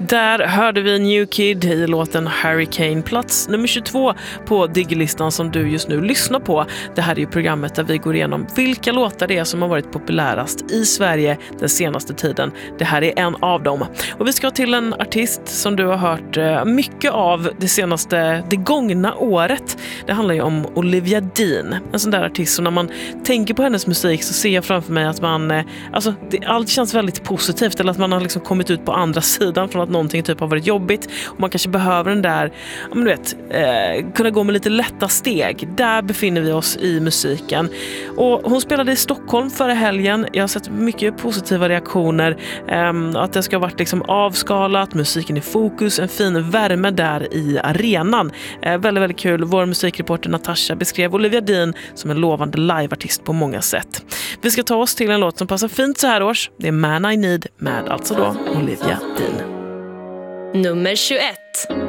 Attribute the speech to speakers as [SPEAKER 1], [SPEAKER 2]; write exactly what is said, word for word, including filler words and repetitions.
[SPEAKER 1] Där hörde vi New Kid i låten Hurricane, plats nummer tjugotvå på Diggelistan som du just nu lyssnar på. Det här är ju programmet där vi går igenom vilka låtar det är som har varit populärast i Sverige den senaste tiden. Det här är en av dem. Och vi ska till en artist som du har hört mycket av det senaste, det gångna året. Det handlar ju om Olivia Dean. En sån där artist som när man tänker på hennes musik så ser jag framför mig att man, alltså det, allt känns väldigt positivt, eller att man har liksom kommit ut på andra sidan från att någonting typ har varit jobbigt och man kanske behöver den där, om du vet, eh, kunna gå med lite lätta steg. Där befinner vi oss i musiken. Och hon spelade i Stockholm förra helgen. Jag har sett mycket positiva reaktioner. Eh, att det ska ha varit liksom avskalat, musiken i fokus, en fin värme där i arenan. Eh, väldigt, väldigt kul. Vår musikreporter Natasha beskrev Olivia Dean som en lovande liveartist på många sätt. Vi ska ta oss till en låt som passar fint så här års. Det är Man I Need med alltså då Olivia Dean.
[SPEAKER 2] Nummer tjugoett.